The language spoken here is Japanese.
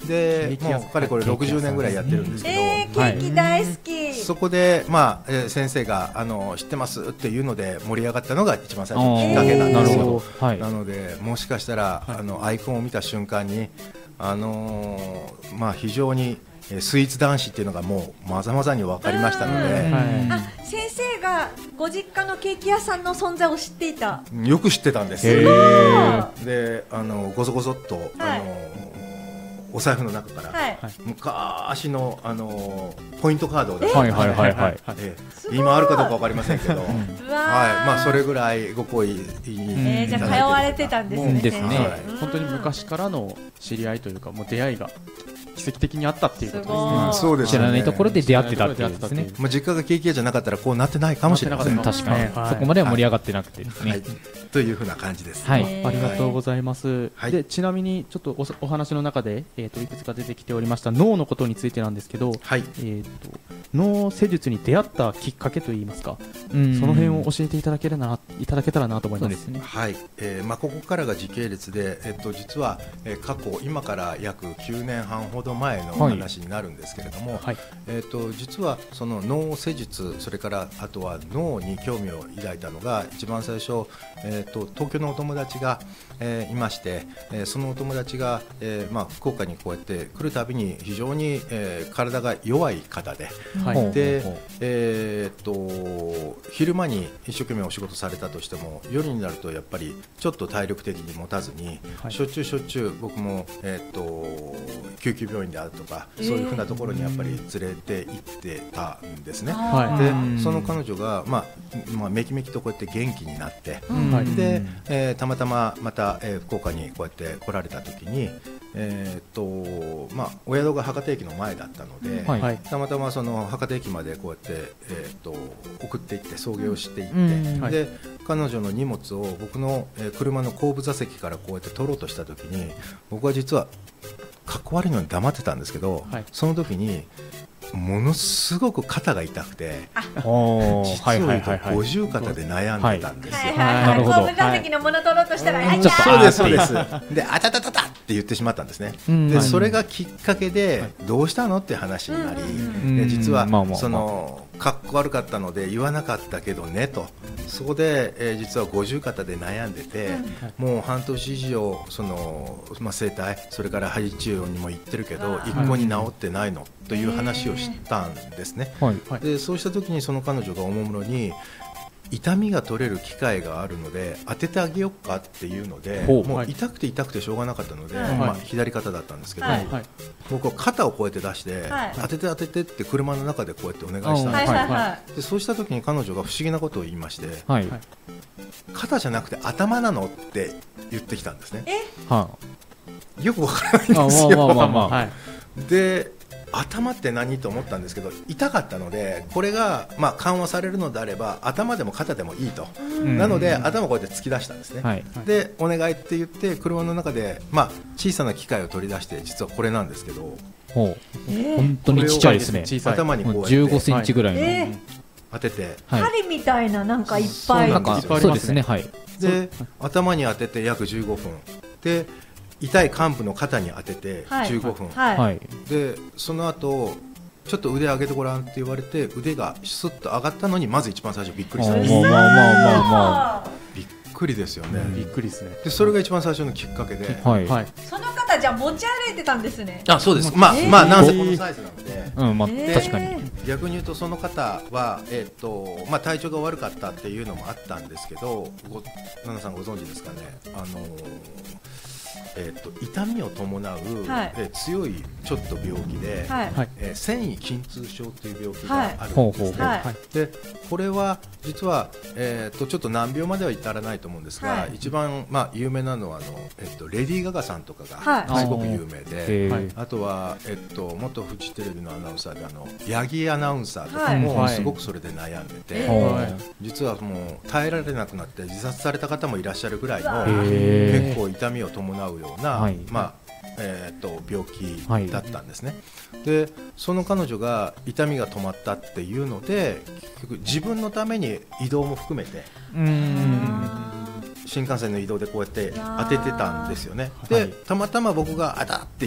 でもうかれこれ60年ぐらいやってるんですけど、 ケーキ大好き、 そこで、先生が知ってますっていうので盛り上がったのが一番最初のきっかけなんですよ。なのでもしかしたら、アイコンを見た瞬間に、非常にスイーツ男子っていうのがもうまざまざに分かりましたので、 先生がご実家のケーキ屋さんの存在を知っていた。 よく知ってたんです。でごそごそっと、お財布の中から、昔の、ポイントカードを出して、今あるかどうか分かりませんけど、それぐらいご好意にじゃあ通われてたんですね。 本当に昔からの知り合いというか、もう出会いが奇跡的にあったっていうことですね。 そうですね。 知らないところで出会ってたっていうですね。 実家がケーキ屋じゃなかったらこうなってないかもしれません。 確かに、そこまでは盛り上がってなくてですね。 というふうな感じです。 ありがとうございます。で、ちなみにちょっとお話の中でいくつか出てきておりました脳のことについてなんですけど、脳施術に出会ったきっかけといいますか、その辺を教えていただけたらなと思います。 ここからが時系列で、実は過去今から約9年半ほど前の話になるんですけれども、実はその脳施術、それからあとは脳に興味を抱いたのが一番最初、東京のお友達が、いまして、そのお友達が、福岡にこうやって来るたびに非常に、体が弱い方で、昼間に一生懸命お仕事されたとしても夜になるとやっぱりちょっと体力的に持たずに、しょっちゅう僕も、救急病院であるとかそういうふうなところにやっぱり連れて行ってたんですね。でその彼女が、めきめきとこうやって元気になって、で、たまたままた、福岡にこうやって来られた時に、お宿が博多駅の前だったので、たまたまその博多駅までこうやって、送っていって送迎をしていって、で彼女の荷物を僕の、車の後部座席からこうやって取ろうとした時に、僕は実はかっこ悪いのに黙ってたんですけど、その時にものすごく肩が痛くて、実を言うと五十肩で悩んでたんですよ。 なるほど。後部座席のもの取ろうとしたら、 そうです。で、あたたたたって言ってしまったんですね。で、それがきっかけで、どうしたのって話になり、実はそのかっこ悪かったので言わなかったけどねと、そこで、実は五十肩で悩んでて、もう半年以上その、整体、それから針治療にも行ってるけど一向に治ってないのという話をしたんですね。でそうした時にその彼女がおもむろに痛みが取れる機械があるので当ててあげようかっていうので、もう痛くてしょうがなかったので、左肩だったんですけど、僕は肩をこうやって出して、当ててって車の中でこうやってお願いしたんです。でそうした時に彼女が不思議なことを言いまして、肩じゃなくて頭なのって言ってきたんですね。よくわからないんですよ。で頭って何と思ったんですけど、痛かったのでこれが緩和されるのであれば頭でも肩でもいいと、なので頭をこうやって突き出したんですね。でお願いって言って車の中で、小さな機械を取り出して、実はこれなんですけど、 本当にちっちゃいですね。 頭にこうやって 15センチぐらいの当てて、 針みたいななんかいっぱい、 そうですね。 で頭に当てて約15分で、痛い患部の肩に当てて15分、でその後ちょっと腕上げてごらんって言われて、腕がスッと上がったのにまず一番最初びっくりしたんです。びっくりですよね。 びっくりですね。 でそれが一番最初のきっかけで、 その方じゃあ持ち歩いてたんですね。 そうです。なんせこのサイズなので、 確かに逆に言うとその方は、体調が悪かったっていうのもあったんですけど、奈々さんご存知ですかね、痛みを伴う、強いちょっと病気で、繊維筋痛症という病気があるんですね。でこれは実は、ちょっと難病までは至らないと思うんですが、一番、有名なのはレディー・ガガさんとかがすごく有名で、あとは、元フジテレビのアナウンサーで八木アナウンサーとかもすごくそれで悩んでて、実はもう耐えられなくなって自殺された方もいらっしゃるぐらいの結構痛みを伴うような、病気だったんですね。でその彼女が痛みが止まったっていうので、結局自分のために移動も含めて新幹線の移動でこうやって当ててたんですよね。でたまたま僕があだって